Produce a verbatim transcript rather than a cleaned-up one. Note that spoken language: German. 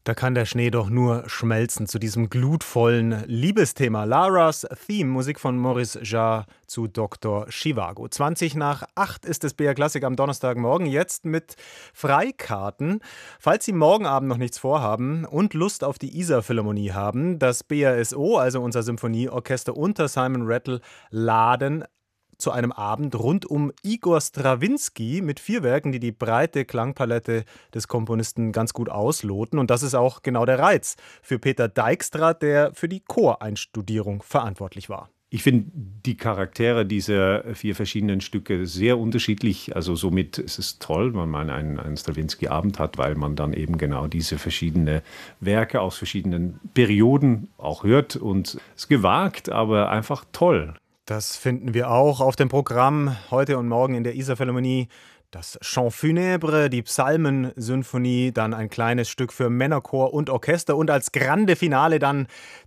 Da kann der Schnee doch nur schmelzen zu diesem glutvollen Liebesthema. Laras Theme, Musik von Maurice Jarre zu Doktor Zhivago. zwanzig nach acht ist es B R Klassik am Donnerstagmorgen, jetzt mit Freikarten. Falls Sie morgen Abend noch nichts vorhaben und Lust auf die Isar Philharmonie haben, das B R S O, also unser Symphonieorchester unter Simon Rattle, laden zu einem Abend rund um Igor Strawinski mit vier Werken, die die breite Klangpalette des Komponisten ganz gut ausloten. Und das ist auch genau der Reiz für Peter Dijkstra, der für die Choreinstudierung verantwortlich war. Ich finde die Charaktere dieser vier verschiedenen Stücke sehr unterschiedlich. Also somit ist es toll, wenn man einen, einen Strawinski-Abend hat, weil man dann eben genau diese verschiedenen Werke aus verschiedenen Perioden auch hört. Und es ist gewagt, aber einfach toll. Das finden wir auch auf dem Programm heute und morgen in der Isar Philharmonie. Das Chant Funèbre, die Psalmensymphonie, dann ein kleines Stück für Männerchor und Orchester und als Grande Finale dann